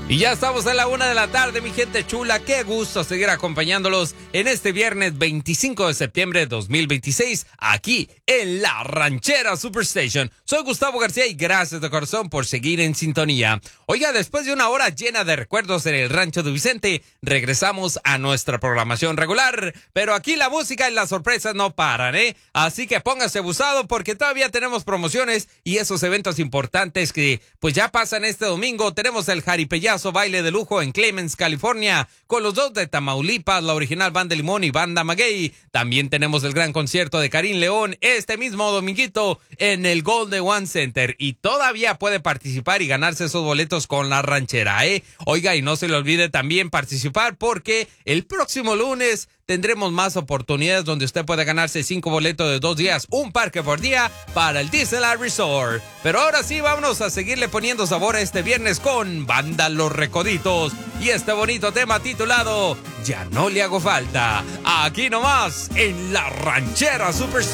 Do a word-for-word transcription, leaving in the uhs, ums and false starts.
Y ya estamos a la una de la tarde, mi gente chula. Qué gusto seguir acompañándolos en este viernes veinticinco de septiembre de dos mil veintiséis, aquí en La Ranchera Superstation. Soy Gustavo García y gracias de corazón por seguir en sintonía. Oiga, después de una hora llena de recuerdos en el Rancho de Vicente, regresamos a nuestra programación regular. Pero aquí la música y las sorpresas no paran, ¿eh? Así que póngase abusado porque todavía tenemos promociones y esos eventos importantes que pues ya pasan este domingo. Tenemos el Jaripellazo Baile de Lujo en Clemens, California, con los dos de Tamaulipas, la original Banda Limón y Banda Maguey. También tenemos el gran concierto de Karim León este mismo dominguito en el Golden One Center. Y todavía puede participar y ganarse esos boletos con La Ranchera, ¿eh? Oiga, y no se le olvide también participar porque el próximo lunes tendremos más oportunidades donde usted puede ganarse cinco boletos de dos días, un parque por día para el Disneyland Resort. Pero ahora sí, vámonos a seguirle poniendo sabor a este viernes con Banda Los Recoditos y este bonito tema titulado Ya no le hago falta. Aquí nomás en La Ranchera Super